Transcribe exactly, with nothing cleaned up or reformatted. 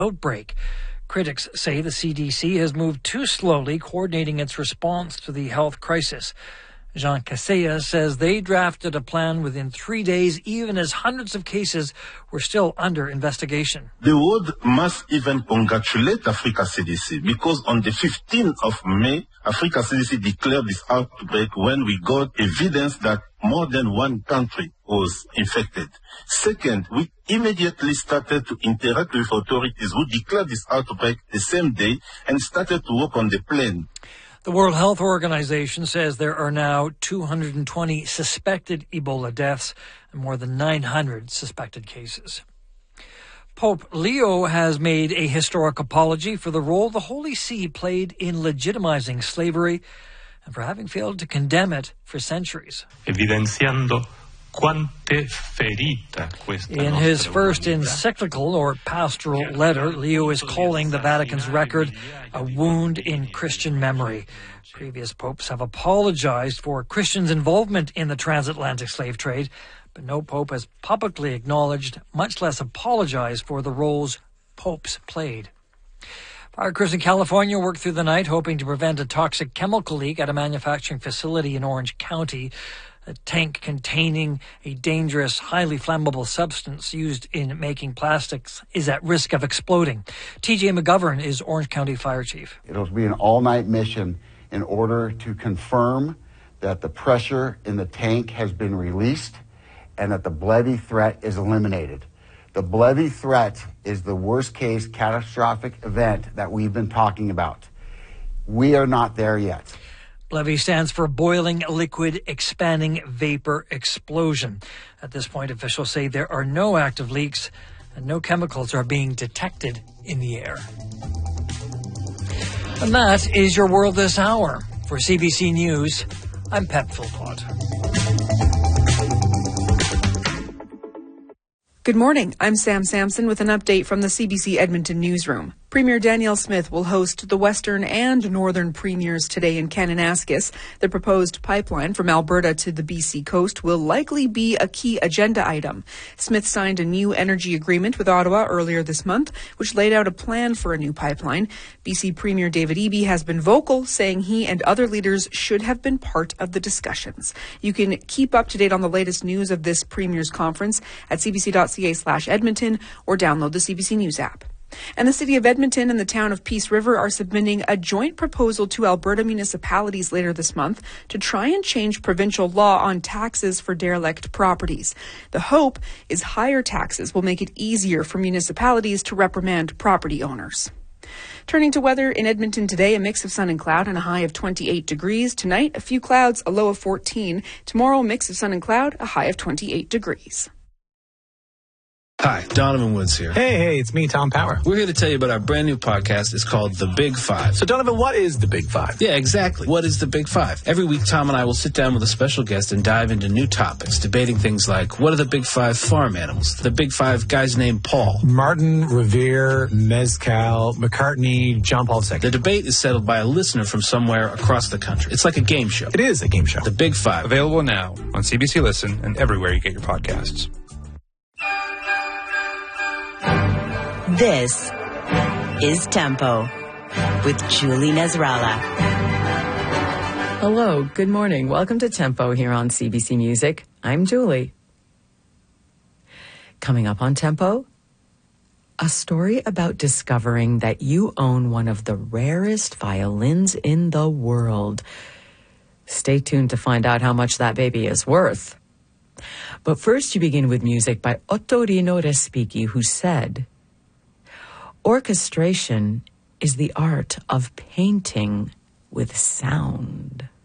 outbreak. Critics say the C D C has moved too slowly coordinating its response to the health crisis. Jean Casellas says they drafted a plan within three days, even as hundreds of cases were still under investigation. The world must even congratulate Africa C D C because on the fifteenth of May, Africa C D C declared this outbreak when we got evidence that more than one country was infected. Second, we immediately started to interact with authorities who declared this outbreak the same day and started to work on the plan. The World Health Organization says there are now two hundred twenty suspected Ebola deaths and more than nine hundred suspected cases. Pope Leo has made a historic apology for the role the Holy See played in legitimizing slavery and for having failed to condemn it for centuries. Evidenziando quante ferita questa In his first encyclical or pastoral letter, Leo is calling the Vatican's record a wound in Christian memory. Previous popes have apologized for Christians' involvement in the transatlantic slave trade, but no pope has publicly acknowledged, much less apologized for the roles popes played. Fire crews in California worked through the night hoping to prevent a toxic chemical leak at a manufacturing facility in Orange County. A tank containing a dangerous, highly flammable substance used in making plastics is at risk of exploding. T J McGovern is Orange County Fire Chief. It'll be an all-night mission in order to confirm that the pressure in the tank has been released and that the Blevy threat is eliminated. The Blevy threat is the worst-case catastrophic event that we've been talking about. We are not there yet. Blevy stands for Boiling Liquid Expanding Vapor Explosion. At this point, officials say there are no active leaks and no chemicals are being detected in the air. And that is your world this hour. For C B C News, I'm Pep Philpott. Good morning. I'm Sam Sampson with an update from the C B C Edmonton newsroom. Premier Danielle Smith will host the Western and Northern Premiers today in Kananaskis. The proposed pipeline from Alberta to the B C coast will likely be a key agenda item. Smith signed a new energy agreement with Ottawa earlier this month, which laid out a plan for a new pipeline. B C Premier David Eby has been vocal, saying he and other leaders should have been part of the discussions. You can keep up to date on the latest news of this Premiers Conference at cbc.ca slash Edmonton or download the C B C News app. And the City of Edmonton and the town of Peace River are submitting a joint proposal to Alberta municipalities later this month to try and change provincial law on taxes for derelict properties. The hope is higher taxes will make it easier for municipalities to reprimand property owners. Turning to weather in Edmonton today, a mix of sun and cloud and a high of twenty-eight degrees. Tonight, a few clouds, a low of fourteen. Tomorrow, a mix of sun and cloud, a high of twenty-eight degrees. Hi, Donovan Woods here. Hey, hey, it's me, Tom Power. We're here to tell you about our brand new podcast. It's called The Big Five. So, Donovan, what is The Big Five? Yeah, exactly. What is The Big Five? Every week, Tom and I will sit down with a special guest and dive into new topics, debating things like, what are the Big Five farm animals? The Big Five guys named Paul. Martin, Revere, Mezcal, McCartney, John Paul the Second. The debate is settled by a listener from somewhere across the country. It's like a game show. It is a game show. The Big Five. Available now on C B C Listen and everywhere you get your podcasts. This is Tempo with Julie Nasrallah. Hello, good morning. Welcome to Tempo here on C B C Music. I'm Julie. Coming up on Tempo, a story about discovering that you own one of the rarest violins in the world. Stay tuned to find out how much that baby is worth. But first, you begin with music by Ottorino Respighi, who said, "Orchestration is the art of painting with sound."